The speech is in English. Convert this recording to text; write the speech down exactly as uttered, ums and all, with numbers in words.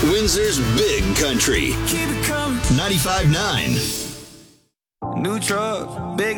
Windsor's Big Country. Keep it coming. ninety-five point nine. New truck, big